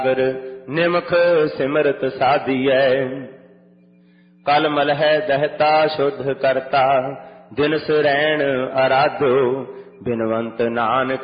ਨਿਮਖ ਸਿਮਰਤ ਸਾਧੀਐ। ਕਲ ਮਲਹਿ ਦਹਿਤਾ ਸ਼ੁੱਧ ਕਰਤਾ, ਦਿਨ ਸਰੈਣ ਅਰਾਧੋ। ਬਿਨਵੰਤ ਨਾਨਕ